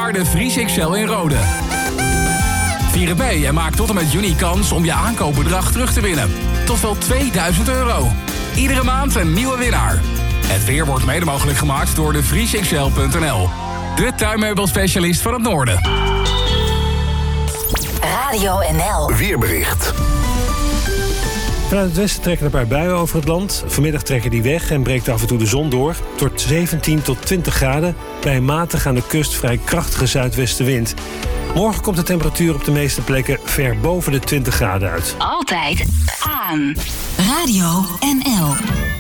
jaar de Vries XL in rode. Vier het mee en maak tot en met juni kans om je aankoopbedrag terug te winnen. Tot wel €2000. Iedere maand een nieuwe winnaar. Het weer wordt mede mogelijk gemaakt door de vriesxl.nl. De tuinmeubelspecialist van het noorden. Radio NL. Weerbericht. Vanuit het westen trekken een paar buien over het land. Vanmiddag trekken die weg en breekt af en toe de zon door. Het wordt 17 tot 20 graden. Bij een matig aan de kust vrij krachtige zuidwestenwind. Morgen komt de temperatuur op de meeste plekken ver boven de 20 graden uit. Altijd aan. Radio NL.